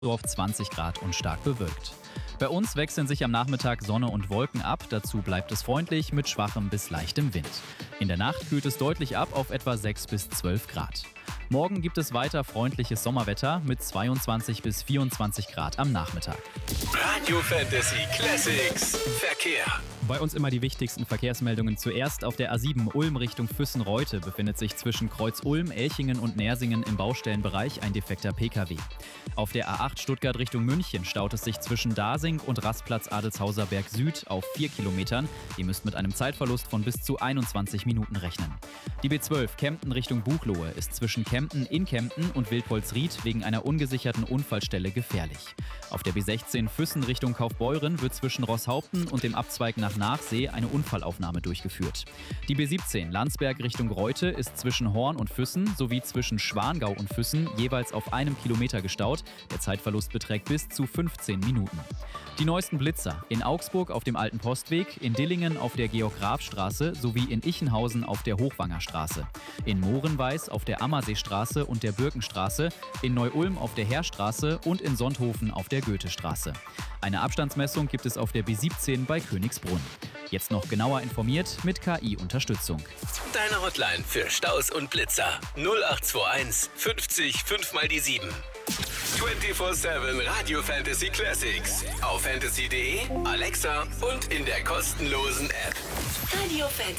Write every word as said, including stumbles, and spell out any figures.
auf zwanzig Grad und stark bewölkt. Bei uns wechseln sich am Nachmittag Sonne und Wolken ab, dazu bleibt es freundlich mit schwachem bis leichtem Wind. In der Nacht kühlt es deutlich ab auf etwa sechs bis zwölf Grad. Morgen gibt es weiter freundliches Sommerwetter mit zweiundzwanzig bis vierundzwanzig Grad am Nachmittag. Radio Fantasy Classics Verkehr. Bei uns immer die wichtigsten Verkehrsmeldungen. Zuerst auf der A sieben Ulm Richtung Füssen-Reute befindet sich zwischen Kreuz Ulm, Elchingen und Nersingen im Baustellenbereich ein defekter Pkw. Auf der A acht Stuttgart Richtung München staut es sich zwischen Dasing und Rastplatz Adelshauser Berg Süd auf vier Kilometern. Ihr müsst mit einem Zeitverlust von bis zu einundzwanzig Minuten rechnen. Die B zwölf Kempten Richtung Buchloe ist zwischen Kempten in Kempten und Wildpolsried wegen einer ungesicherten Unfallstelle gefährlich. Auf der B sechzehn Füssen Richtung Kaufbeuren wird zwischen Rosshaupten und dem Abzweig nach Nachsee eine Unfallaufnahme durchgeführt. Die B siebzehn Landsberg Richtung Reute ist zwischen Horn und Füssen sowie zwischen Schwangau und Füssen jeweils auf einem Kilometer gestaut. Der Zeitverlust beträgt bis zu fünfzehn Minuten. Die neuesten Blitzer in Augsburg auf dem Alten Postweg, in Dillingen auf der Georg-Graf-Straße sowie in Ichenhausen auf der Hochwanger-Straße. In Mohrenweiß auf der Ammerseestraße und der Birkenstraße, in Neu-Ulm auf der Heerstraße und in Sonthofen auf der Goethestraße. Eine Abstandsmessung gibt es auf der B siebzehn bei Königsbrunn. Jetzt noch genauer informiert mit K I-Unterstützung. Deine Hotline für Staus und Blitzer null acht zwei eins fünfzig fünf mal die sieben. vierundzwanzig sieben Radio Fantasy Classics auf fantasy punkt de, Alexa und in der kostenlosen App. Radio Fantasy.